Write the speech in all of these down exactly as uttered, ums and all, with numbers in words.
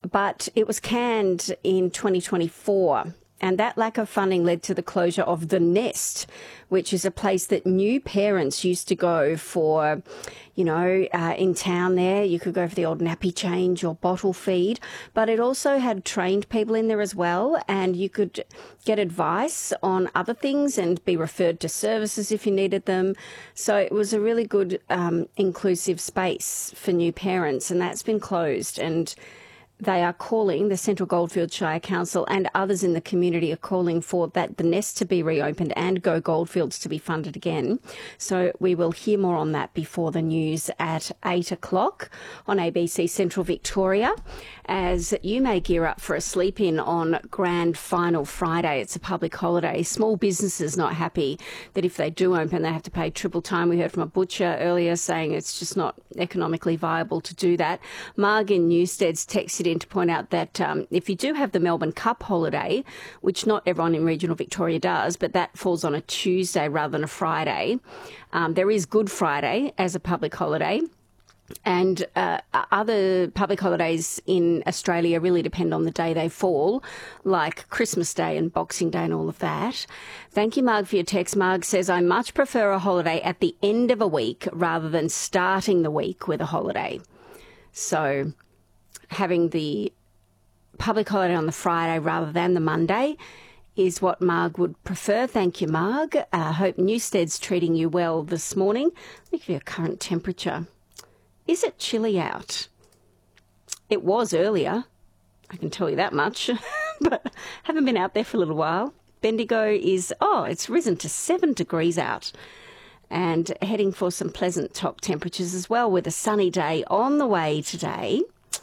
but it was canned in twenty twenty-four. And that lack of funding led to the closure of The Nest, which is a place that new parents used to go for, you know, uh, in town there. You could go for the old nappy change or bottle feed. But it also had trained people in there as well, and you could get advice on other things and be referred to services if you needed them. So it was a really good um, inclusive space for new parents, and that's been closed. And they are calling, the Central Goldfields Shire Council and others in the community are calling for that The Nest to be reopened and Go Goldfields to be funded again. So we will hear more on that before the news at eight o'clock on A B C Central Victoria, as you may gear up for a sleep-in on Grand Final Friday. It's a public holiday. Small businesses not happy that if they do open, they have to pay triple time. We heard from a butcher earlier saying it's just not economically viable to do that. Marg in Newstead's texted in to point out that um, if you do have the Melbourne Cup holiday, which not everyone in regional Victoria does, but that falls on a Tuesday rather than a Friday, um, there is Good Friday as a public holiday. And uh, other public holidays in Australia really depend on the day they fall, like Christmas Day and Boxing Day and all of that. Thank you, Marg, for your text. Marg says, I much prefer a holiday at the end of a week rather than starting the week with a holiday. So having the public holiday on the Friday rather than the Monday is what Marg would prefer. Thank you, Marg. I uh, hope Newstead's treating you well this morning. Let me give you a current temperature. Is it chilly out? It was earlier, I can tell you that much, but haven't been out there for a little while. Bendigo is, oh, it's risen to seven degrees out and heading for some pleasant top temperatures as well with a sunny day on the way today.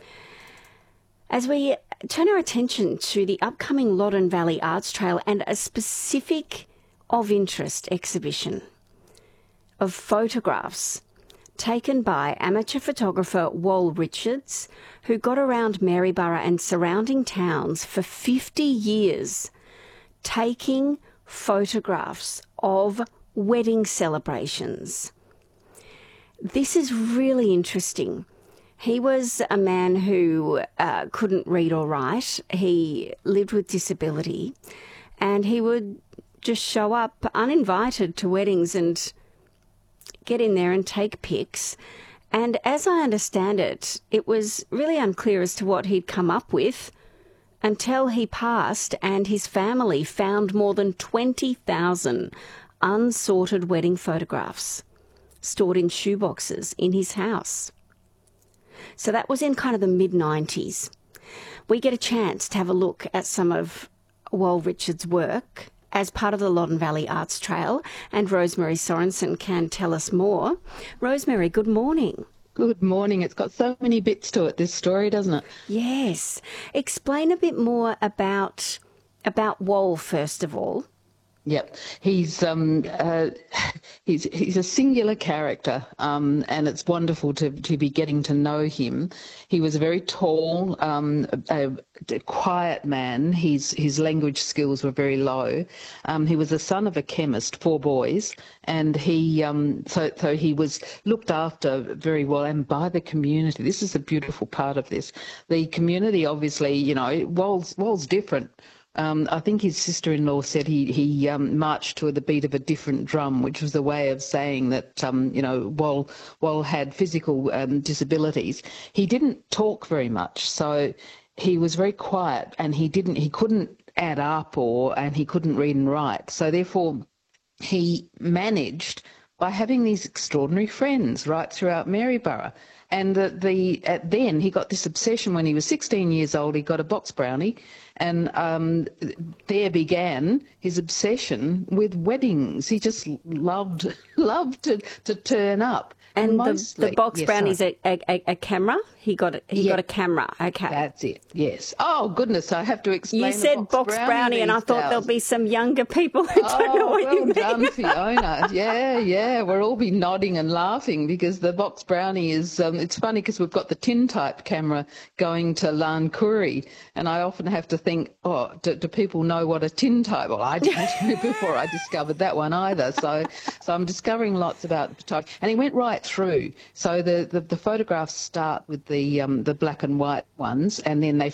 As we turn our attention to the upcoming Loddon Valley Arts Trail and a specific of interest exhibition of photographs taken by amateur photographer Wal Richards, who got around Maryborough and surrounding towns for fifty years, taking photographs of wedding celebrations. This is really interesting. He was a man who uh, couldn't read or write. He lived with disability, and he would just show up uninvited to weddings and get in there and take pics. And as I understand it, it was really unclear as to what he'd come up with until he passed and his family found more than twenty thousand unsorted wedding photographs stored in shoeboxes in his house. So that was in kind of the mid nineties. We get a chance to have a look at some of Wal Richards' work as part of the Loddon Valley Arts Trail, and Rosemary Sorensen can tell us more. Rosemary, good morning. Good morning. It's got so many bits to it, this story, doesn't it? Yes. Explain a bit more about about Wal, first of all. Yep, he's um uh, he's he's a singular character, um, and it's wonderful to to be getting to know him. He was a very tall, um, a, a quiet man. His his language skills were very low. Um, he was the son of a chemist, four boys, and he um so so he was looked after very well and by the community. This is a beautiful part of this. The community, obviously, you know, Wal's Wal's different. Um, I think his sister-in-law said he he um, marched to the beat of a different drum, which was a way of saying that um, you know Wal Wal had physical um, disabilities. He didn't talk very much, so he was very quiet, and he didn't he couldn't add up or and he couldn't read and write. So therefore, he managed by having these extraordinary friends right throughout Maryborough. And the, the at then he got this obsession when he was sixteen years old. He got a box brownie, and um, there began his obsession with weddings. He just loved loved to, to turn up. And Mostly, the, the box yes, brownie's sorry. a, a, a camera? He got a, he Yeah. got a camera, okay. That's it, yes. Oh, goodness, I have to explain You the said box, box brownie, brownie and I these thought days. there'll be some younger people who Oh, don't know what well you mean. done, Fiona. Yeah, yeah. We'll all be nodding and laughing because the box brownie is, um, it's funny because we've got the tin type camera going to Lankuri, and I often have to think, oh, do, do people know what a tin type? Well, I didn't before I discovered that one either. So, so I'm discovering lots about photography. And he went right through. So the, the, the photographs start with the um, the black and white ones, and then they